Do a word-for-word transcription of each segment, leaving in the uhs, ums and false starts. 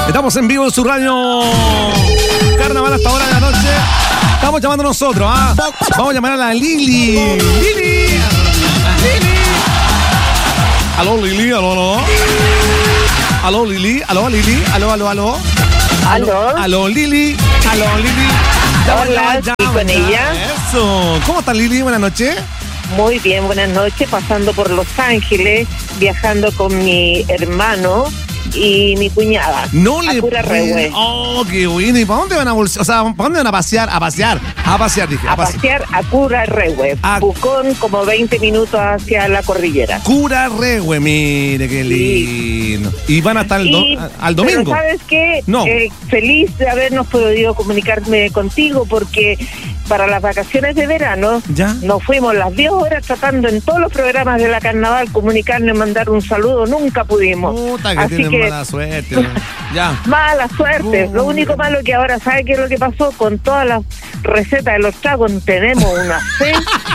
Estamos en vivo en su radio Carnaval hasta ahora de la noche. Estamos llamando nosotros, ¿ah? Vamos a llamar a la Lili. Lili. Lili. Aló, Lili, aló, aló. Aló, Lili, aló, Lili, aló, aló, aló. Aló. Aló, Lili. Aló, Lili. Hola, ¿y con ella? Eso. ¿Cómo estás, Lili? Buenas noches. Muy bien, buenas noches. Pasando por Los Ángeles, viajando con mi hermano y mi cuñada. No le Cura Rehue. Oh, qué bueno. ¿Y para dónde van a bolsear? O sea, ¿para dónde van a pasear? A pasear. A pasear, dije. A, a pasear a Cura Rehue. A... Pucón, como veinte minutos hacia la cordillera. Cura Rehue, mire qué lindo. Sí. Y van hasta el do... al domingo. Pero ¿sabes qué? No. Eh, feliz de habernos podido comunicarme contigo porque para las vacaciones de verano ¿Ya? Nos fuimos las diez horas tratando en todos los programas de la carnaval comunicarnos y mandar un saludo, nunca pudimos. Puta, que Así tienen que mala suerte. Ya. Mala suerte. Uh, lo único malo que ahora, ¿sabe qué es lo que pasó? Con todas las recetas de los tragos tenemos una fe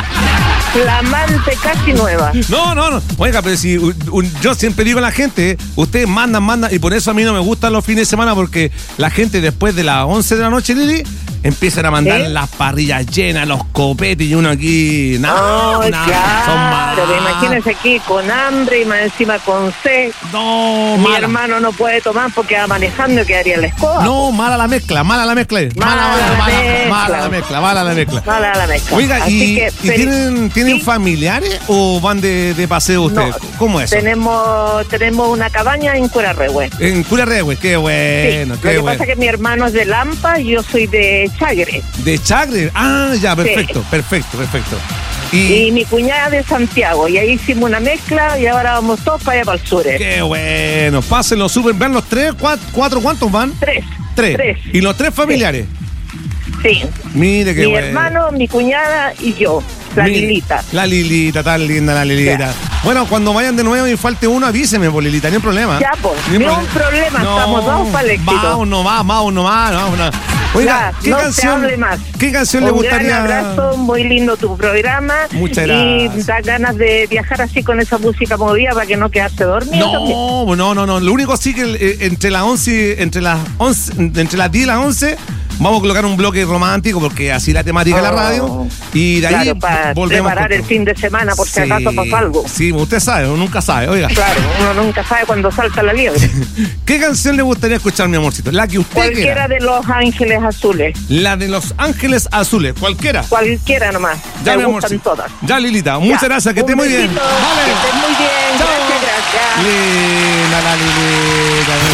flamante, casi nueva. No, no, no. Oiga, pero si un, un, yo siempre digo a la gente, ustedes mandan, mandan, y por eso a mí no me gustan los fines de semana, porque la gente después de las once de la noche, Lili, empiezan a mandar ¿Eh? las parrillas llenas, los copetes, y uno aquí, nada, oh, nada. Claro, son malas. Imagínense aquí con hambre y más encima con sed. No, Mi mala. hermano no puede tomar porque va manejando y quedaría en la escoba. No, mala la mezcla, mala la mezcla. Mala, mala, mala, mala, mezcla. mala la mezcla, mala la mezcla. Mala la mezcla. Oiga, Así ¿y, que, ¿y tienen, ¿tienen ¿sí? familiares o van de, de paseo ustedes? No, ¿Cómo es eso? Tenemos, tenemos una cabaña en Cura Rehue. En Cura Rehue, qué bueno, sí, qué lo que bueno. pasa es que mi hermano es de Lampa y yo soy de Chagre. ¿De Chagre? Ah, ya, perfecto, sí. perfecto, perfecto. Y, y mi cuñada de Santiago, y ahí hicimos una mezcla y ahora vamos todos para allá para el sur. Qué bueno, pásenlo súper, vean los tres, cuatro, cuatro, ¿cuántos van? Tres. Tres. Tres. ¿Y los tres familiares? Sí. Mire qué mi bueno. Mi hermano, mi cuñada y yo, la Mire, Lilita. La Lilita, tan linda la Lilita. Ya. Bueno, cuando vayan de nuevo y falte uno, avíseme, por Lilita, ni un problema. Ya, pues, ni un problema, no, estamos dos para el éxito. Vamos nomás, vamos nomás, vamos nomás. Oiga, ya, ¿qué no canción, te hable más. ¿qué canción un le gustaría? Un gran abrazo, muy lindo tu programa. Muchas gracias. Y da ganas de viajar así con esa música movida para que no quedarse dormido. No, también. no, no, no. Lo único sí que eh, entre las once, entre las once, entre las diez y las once, vamos a colocar un bloque romántico porque así la temática de oh, la radio. Y de ahí claro, para volvemos preparar el fin de semana por si sí, acaso pasa algo. Sí, usted sabe, uno nunca sabe, oiga. Claro, uno nunca sabe cuando salta la liebre. ¿Qué canción le gustaría escuchar, mi amorcito? La que usted Cualquiera quiera. de Los Ángeles Azules. La de Los Ángeles Azules, cualquiera. Cualquiera nomás. Ya, me mi gustan amorcito. todas. Ya, Lilita, muchas ya. gracias, que esté muy bien. Vale. Que esté muy bien. Chao. Gracias, gracias. Linda la Lilita.